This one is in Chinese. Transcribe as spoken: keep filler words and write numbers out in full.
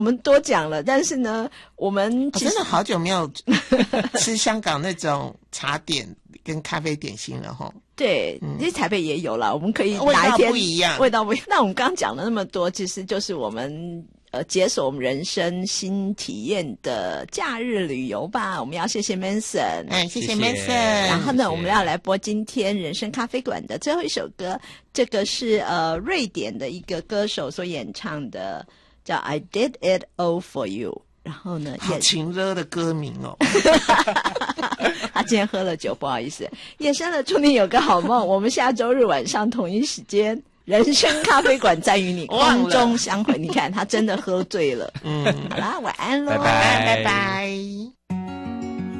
我们多讲了，但是呢，我们我、哦、真的好久没有吃香港那种茶点跟咖啡点心了齁。 对，其实台北也有啦，我们可以味道哪一天不一样， 味道不一样。那我们刚刚讲了那么多，其实就是我们呃解锁我们人生新体验的假日旅游吧。我们要谢谢 Manson， 哎，谢谢 Manson。 然后呢， 谢谢我们要来播今天人生咖啡馆的最后一首歌，这个是呃瑞典的一个歌手所演唱的，叫 I Did It All For You。然后呢， 好情热的歌名哦。 他今天喝了酒，不好意思。夜深了，祝你有个好梦。我们下周日晚上同一时间，人生咖啡馆再与你空中相会。你看，他真的喝醉了。 嗯， 好啦，晚安喽， 拜拜拜拜。